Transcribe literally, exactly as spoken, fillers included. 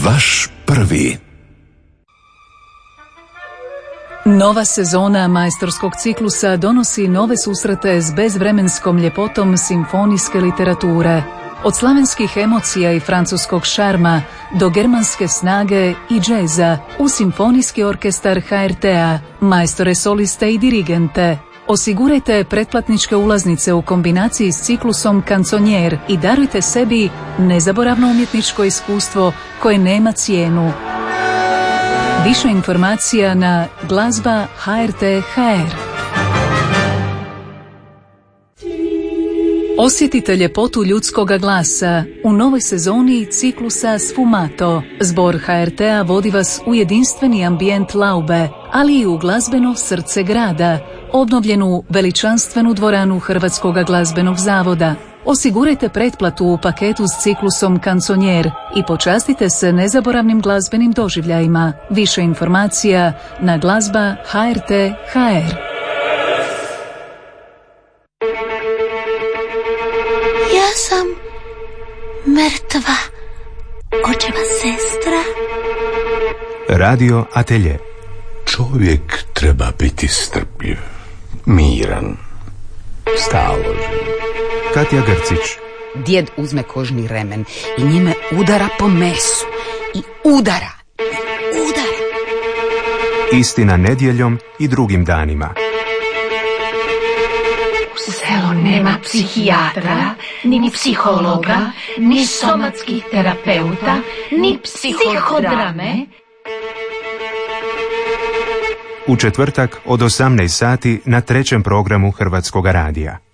Vaš prvi. Nova sezona majstorskog ciklusa donosi nove susrete s bezvremenskom ljepotom simfonijske literature. Od slavenskih emocija i francuskog šarma do germanske snage i džeza u simfonijski orkestar ha er te-a, majstore soliste i dirigente. Osigurajte pretplatničke ulaznice u kombinaciji s ciklusom Kanconier i darujte sebi nezaboravno umjetničko iskustvo koje nema cijenu. Više informacija na glazba ha er te ha er. Osjetite ljepotu ljudskoga glasa u novoj sezoni ciklusa Sfumato. Zbor ha er te-a vodi vas u jedinstveni ambijent Laube, ali i u glazbeno srce grada, obnovljenu veličanstvenu dvoranu Hrvatskog glazbenog zavoda. Osigurajte pretplatu u paketu s ciklusom Kanconier i počastite se nezaboravnim glazbenim doživljajima. Više informacija na glazba ha er te ha er. Ja sam mrtva, očeva sestra. Radio Atelje. Čovjek treba biti strpljiv, miran, staložen. Katja Grcić. Djed uzme kožni remen i njime udara po mesu. I udara, i udara. Istina nedjeljom i drugim danima. U selu nema psihijatra, ni psihologa, ni somatskih terapeuta, ni psihodrame. U četvrtak od osamnaest sati na trećem programu Hrvatskoga radija.